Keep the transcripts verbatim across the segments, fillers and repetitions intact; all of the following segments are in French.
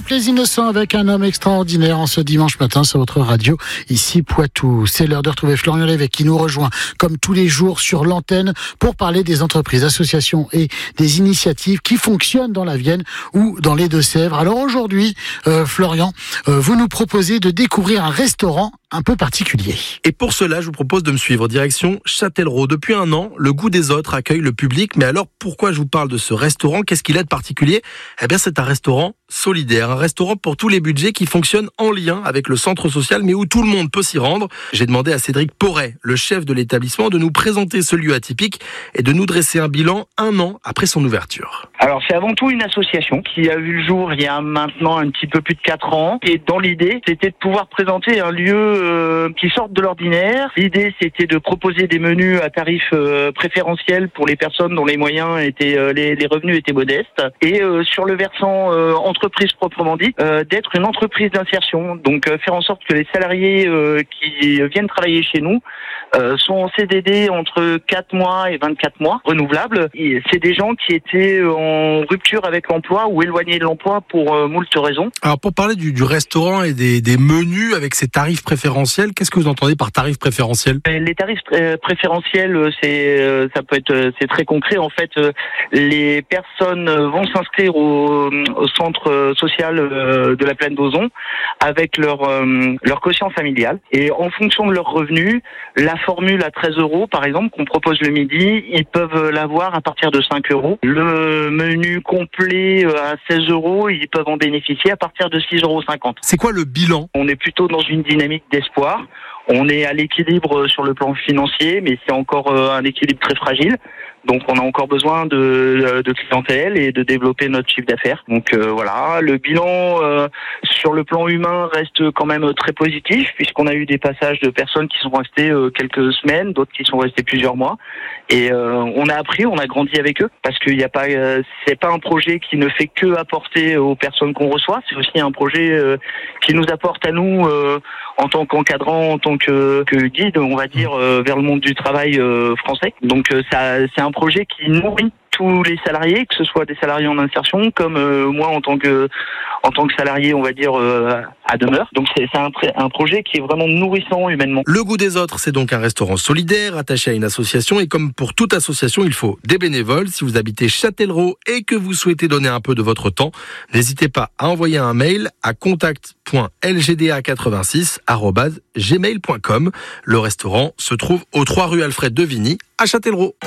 les innocents avec un homme extraordinaire en ce dimanche matin sur votre radio, ici Poitou. C'est l'heure de retrouver Florian Lévesque qui nous rejoint comme tous les jours sur l'antenne pour parler des entreprises, associations et des initiatives qui fonctionnent dans la Vienne ou dans les Deux-Sèvres. Alors aujourd'hui, euh, Florian, euh, vous nous proposez de découvrir un restaurant un peu particulier. Et pour cela, je vous propose de me suivre direction Châtellerault. Depuis un an, le Goût des Autres accueille le public. Mais alors, pourquoi je vous parle de ce restaurant ? Qu'est-ce qu'il a de particulier ? Eh bien, c'est un restaurant solidaire, un restaurant pour tous les budgets qui fonctionne en lien avec le centre social, mais où tout le monde peut s'y rendre. J'ai demandé à Cédric Porret, le chef de l'établissement, de nous présenter ce lieu atypique et de nous dresser un bilan un an après son ouverture. Alors, c'est avant tout une association qui a vu le jour il y a maintenant un petit peu plus de quatre ans. Et dans l'idée, c'était de pouvoir présenter un lieu euh, qui sorte de l'ordinaire. L'idée, c'était de proposer des menus à tarifs euh, préférentiels pour les personnes dont les moyens étaient, euh, les, les revenus étaient modestes. Et euh, sur le versant euh, entreprise proprement dit, euh, d'être une entreprise d'insertion. Donc, euh, faire en sorte que les salariés euh, qui viennent travailler chez nous euh, sont en C D D entre quatre mois et vingt-quatre mois, renouvelables. Et c'est des gens qui étaient en rupture avec l'emploi ou éloignés de l'emploi pour euh, moult raisons. Alors, pour parler du, du restaurant et des, des menus avec ces tarifs préférentiels, qu'est-ce que vous entendez par tarifs préférentiels ? Les tarifs euh, préférentiels, c'est euh, ça peut être c'est très concret. En fait, euh, les personnes vont s'inscrire au, au centre social euh, de la Plaine d'Ozon avec leur euh, leur quotient familial et en fonction de leurs revenus, la formule à treize euros par exemple qu'on propose le midi, ils peuvent l'avoir à partir de cinq euros. Le menu complet à seize euros, ils peuvent en bénéficier à partir de six euros cinquante. C'est quoi le bilan ? On est plutôt dans une dynamique d'espoir. On est à l'équilibre sur le plan financier, mais c'est encore un équilibre très fragile. Donc on a encore besoin de, de clientèle et de développer notre chiffre d'affaires. Donc euh, voilà, le bilan euh, sur le plan humain reste quand même très positif puisqu'on a eu des passages de personnes qui sont restées euh, quelques semaines, d'autres qui sont restées plusieurs mois. Et euh, on a appris, on a grandi avec eux parce qu'il n'y a pas, euh, c'est pas un projet qui ne fait que apporter aux personnes qu'on reçoit. C'est aussi un projet euh, qui nous apporte à nous euh, en tant qu'encadrant, en tant que, que guide, on va dire, euh, vers le monde du travail euh, français. Donc euh, ça, c'est un projet qui nourrit tous les salariés, que ce soit des salariés en insertion, comme euh, moi en tant que en tant que salarié, on va dire euh, à demeure. Donc c'est, c'est un, un projet qui est vraiment nourrissant humainement. Le Goût des Autres, c'est donc un restaurant solidaire attaché à une association et comme pour toute association, il faut des bénévoles. Si vous habitez Châtellerault et que vous souhaitez donner un peu de votre temps, n'hésitez pas à envoyer un mail à contact point l g d a quatre-vingt-six arobase gmail point com. Le restaurant se trouve aux trois rue Alfred de Vigny à Châtellerault.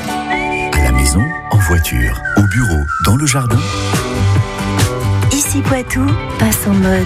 À la maison, en voiture, au bureau, dans le jardin. Ici Poitou, passe en mode